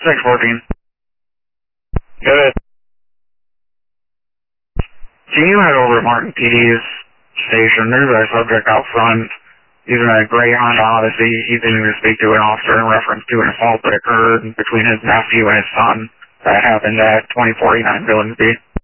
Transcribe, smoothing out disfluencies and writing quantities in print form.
614. Good. Can you head over to Martin PD's station? There's a subject out front using a gray Honda Odyssey. He's needing to speak to an officer in reference to an assault that occurred between his nephew and his son that happened at 2049 Billings Beach.